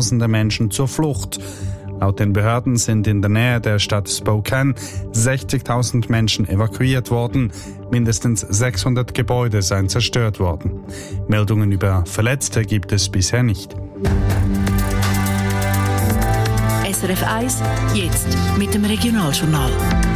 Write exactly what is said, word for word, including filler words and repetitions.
tausende Menschen zur Flucht. Laut den Behörden sind in der Nähe der Stadt Spokane sechzigtausend Menschen evakuiert worden. Mindestens sechshundert Gebäude seien zerstört worden. Meldungen über Verletzte gibt es bisher nicht. S R F eins, jetzt mit dem Regionaljournal.